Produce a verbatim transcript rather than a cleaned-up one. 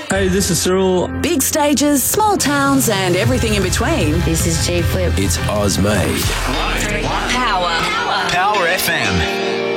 Hey, this is Cyril. Big stages, small towns, and everything in between. This is J Flip. It's Ozmade.